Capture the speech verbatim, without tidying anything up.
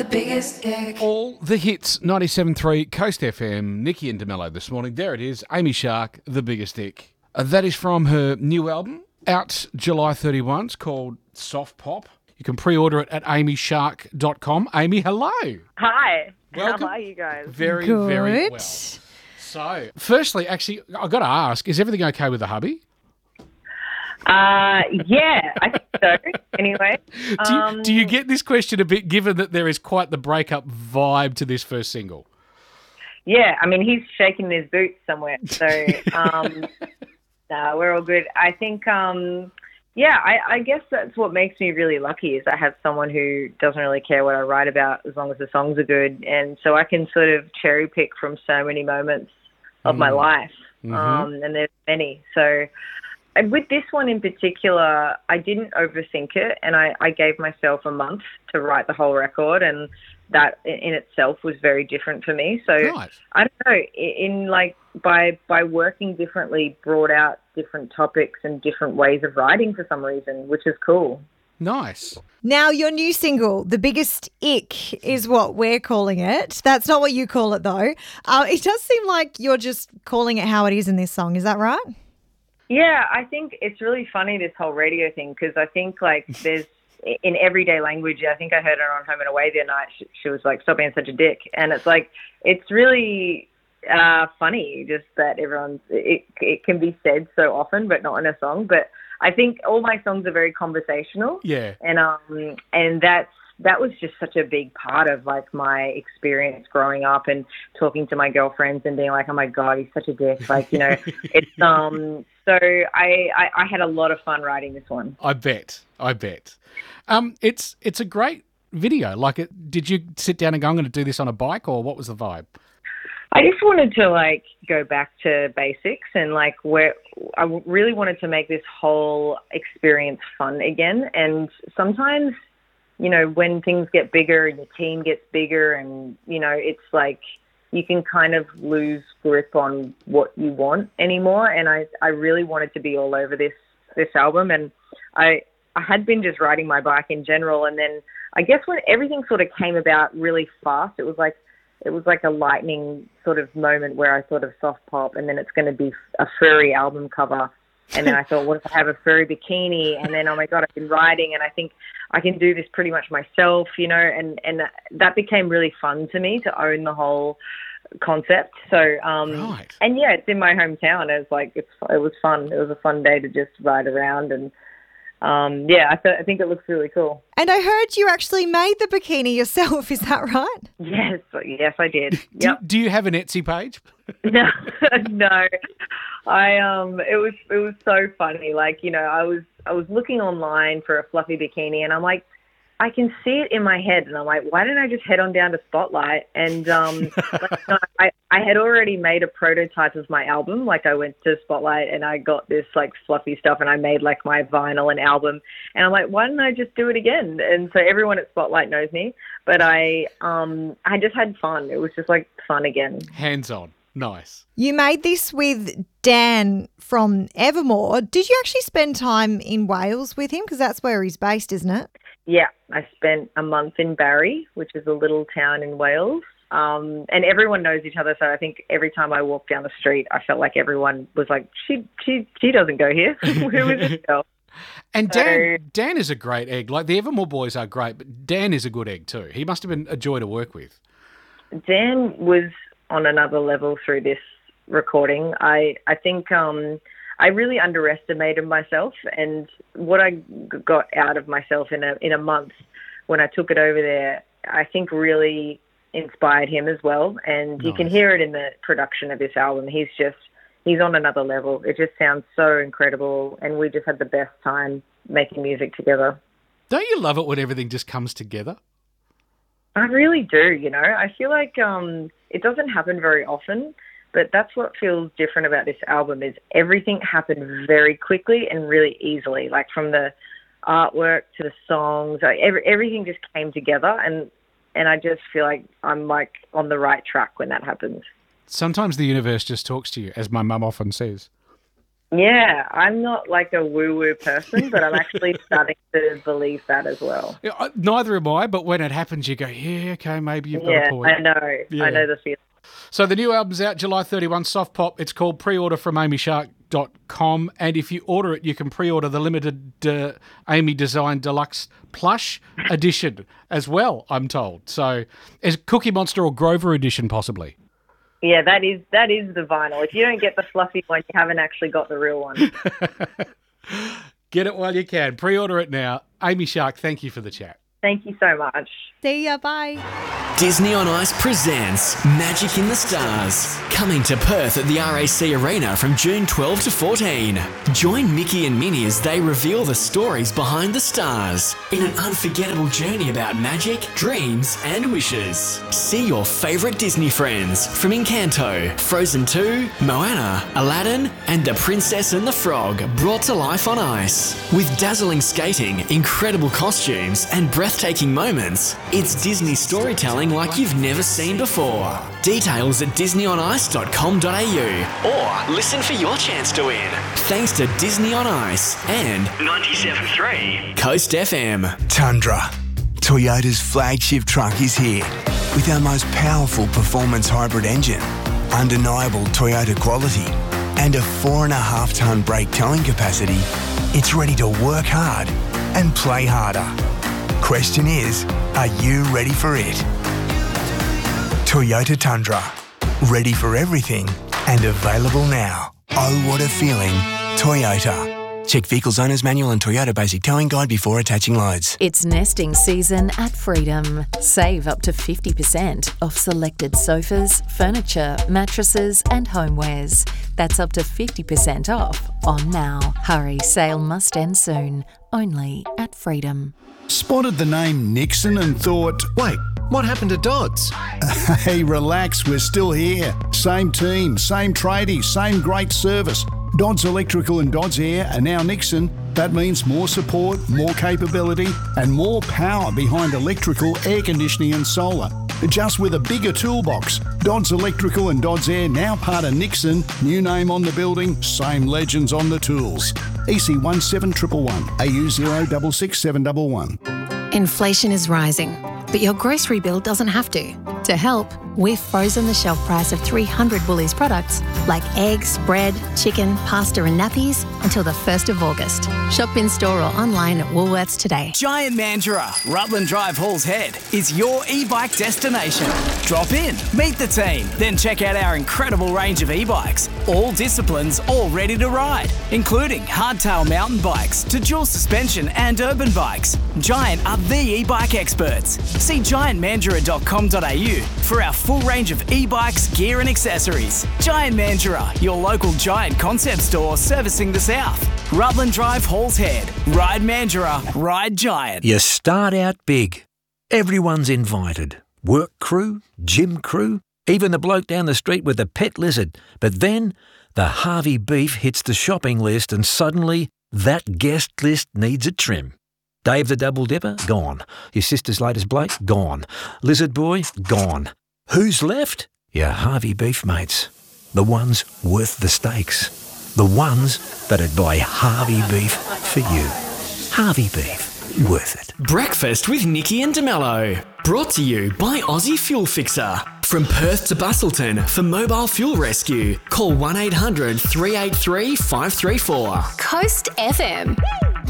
Biggest ick. All the hits, ninety-seven point three Coast F M, Nikki and DeMello this morning. There it is, Amy Shark, The Biggest Ick. Uh, that is from her new album, out July thirty-first. It's called Soft Pop. You can pre-order it at amy shark dot com. Amy, hello. Hi. Welcome. How are you guys? Very, Good. very well. So, firstly, actually, I've got to ask, is everything okay with the hubby? Uh, yeah, I think so. Anyway. Do you, um, do you get this question a bit, given that there is quite the breakup vibe to this first single? Yeah, I mean, he's shaking his boots somewhere. So, um, no, we're all good. I think, um, yeah, I, I guess that's what makes me really lucky is I have someone who doesn't really care what I write about as long as the songs are good. And so I can sort of cherry pick from so many moments of mm. my life. Mm-hmm. Um, and there's many. So... And with this one in particular, I didn't overthink it, and I, I gave myself a month to write the whole record, and that in itself was very different for me. So right. I don't know, in like by by working differently, brought out different topics and different ways of writing for some reason, which is cool. Nice. Now, your new single, The Biggest Ick, is what we're calling it. That's not what you call it, though. Uh, it does seem like you're just calling it how it is in this song. Is that right? Yeah, I think it's really funny, this whole radio thing, because I think, like, there's, in everyday language, I think I heard her on Home and Away the other night, she, she was like, stop being such a dick. And it's like, it's really uh, funny just that everyone's, it, it can be said so often, but not in a song. But I think all my songs are very conversational. Yeah. And, um, and that's, that was just such a big part of like my experience growing up and talking to my girlfriends and being like, oh my God, he's such a dick. Like, you know, it's, um, so I, I, I had a lot of fun writing this one. I bet. I bet. Um, it's, it's a great video. Like, it, did you sit down and go, I'm going to do this on a bike, or what was the vibe? I just wanted to like go back to basics and like where I really wanted to make this whole experience fun again. And sometimes, you know, when things get bigger and your team gets bigger and, you know, it's like you can kind of lose grip on what you want anymore. And I, I really wanted to be all over this, this album. And I, I had been just riding my bike in general. And then I guess when everything sort of came about really fast, it was like, it was like a lightning sort of moment where I thought of soft pop and then it's going to be a furry album cover. And then I thought, what if I have a furry bikini? And then, oh my God, I've been riding and I think I can do this pretty much myself, you know, and, and that became really fun to me to own the whole concept. So, um, right. and yeah, it's in my hometown. It was like, it's, it was fun. It was a fun day to just ride around and, um, yeah, I, th- I think it looks really cool. And I heard you actually made the bikini yourself. Is that right? Yes. Yes, I did. Do, Yep. do you have an Etsy page? No, no. I um, it was it was so funny. Like, you know, I was I was looking online for a fluffy bikini, and I'm like, I can see it in my head, and I'm like, why don't I just head on down to Spotlight? And um, like, no, I I had already made a prototype of my album. Like, I went to Spotlight and I got this like fluffy stuff, and I made like my vinyl and album. And I'm like, why don't I just do it again? And so everyone at Spotlight knows me, but I um, I just had fun. It was just like fun again. Hands on. Nice. You made this with Dan from Evermore. Did you actually spend time in Wales with him? Because that's where he's based, isn't it? Yeah, I spent a month in Barry, which is a little town in Wales. Um, and everyone knows each other, so I think every time I walked down the street, I felt like everyone was like, she she, she doesn't go here. Who is this girl? And Dan, so, Dan is a great egg. Like, the Evermore boys are great, but Dan is a good egg too. He must have been a joy to work with. Dan was on another level through this recording. I I think um, I really underestimated myself and what I got out of myself in a in a month when I took it over there, I think really inspired him as well. And nice. You can hear it in the production of this album. He's just, he's on another level. It just sounds so incredible. And we just had the best time making music together. Don't you love it when everything just comes together? I really do, you know. I feel like um, it doesn't happen very often, but that's what feels different about this album is everything happened very quickly and really easily, like from the artwork to the songs. Like every, everything just came together, and, and I just feel like I'm like on the right track when that happens. Sometimes the universe just talks to you, as my mum often says. Yeah, I'm not like a woo-woo person, but I'm actually starting to believe that as well. Yeah, I- neither am I, but when it happens, you go, yeah, okay, maybe you've got Yeah, a point. I know. Yeah. I know the feeling. So the new album's out July thirty-first, Soft Pop. It's called Pre-Order from amy shark dot com. And if you order it, you can pre-order the limited uh, Amy Design Deluxe Plush edition as well, I'm told. So is Cookie Monster or Grover edition possibly? Yeah, that is that is the vinyl. If you don't get the fluffy one, you haven't actually got the real one. Get it while you can. Pre-order it now. Amy Shark, thank you for the chat. Thank you so much. See ya, bye. Disney on Ice presents Magic in the Stars, coming to Perth at the R A C Arena from June twelfth to fourteen. Join Mickey and Minnie as they reveal the stories behind the stars in an unforgettable journey about magic, dreams and wishes. See your favourite Disney friends from Encanto, Frozen two, Moana, Aladdin and The Princess and the Frog brought to life on ice. With dazzling skating, incredible costumes and breathtaking moments, it's Disney storytelling like you've never seen before. Details at disney on ice dot com dot a u or listen for your chance to win. Thanks to Disney on Ice and ninety-seven point three Coast F M. Tundra, Toyota's flagship truck, is here with our most powerful performance hybrid engine, undeniable Toyota quality, and a four and a half tonne brake towing capacity. It's ready to work hard and play harder. Question is, are you ready for it? Toyota Tundra, ready for everything and available now. Oh, what a feeling. Toyota. Check Vehicles Owner's Manual and Toyota Basic Towing Guide before attaching loads. It's nesting season at Freedom. Save up to fifty percent off selected sofas, furniture, mattresses and homewares. That's up to fifty percent off on now. Hurry, sale must end soon. Only at Freedom. Spotted the name Nixon and thought, Wait, what happened to Dodds? hey, relax, we're still here. Same team, same tradies, same great service. Dodds Electrical and Dodds Air are now Nixon. That means more support, more capability and more power behind electrical, air conditioning and solar. Just with a bigger toolbox. Dodds Electrical and Dodds Air now part of Nixon. New name on the building, same legends on the tools. E C one seven one one one, A U zero six six seven one one. Inflation is rising, but your grocery bill doesn't have to. To help, we've frozen the shelf price of three hundred Woolies products like eggs, bread, chicken, pasta and nappies until the first of August. Shop in store or online at Woolworths today. Giant Mandurah, Rutland Drive Halls Head, is your e-bike destination. Drop in, meet the team, then check out our incredible range of e-bikes. All disciplines, all ready to ride, including hardtail mountain bikes to dual suspension and urban bikes. Giant are the e-bike experts. See giant mandurah dot com dot a u for our full range of e-bikes, gear and accessories. Giant Mandurah, your local Giant concept store servicing the south. Rutland Drive Halls Head. Ride Mandurah, ride Giant. You start out big. Everyone's invited. Work crew, gym crew, even the bloke down the street with the pet lizard. But then the Harvey beef hits the shopping list and suddenly that guest list needs a trim. Dave the Double Dipper? Gone. Your sister's latest bloke? Gone. Lizard Boy? Gone. Who's left? Your Harvey beef mates. The ones worth the stakes. The ones that'd buy Harvey beef for you. Harvey beef. Worth it. Breakfast with Nikki and DeMello. Brought to you by Aussie Fuel Fixer. From Perth to Bustleton for mobile fuel rescue. Call one eight hundred three eight three five three four. Coast F M.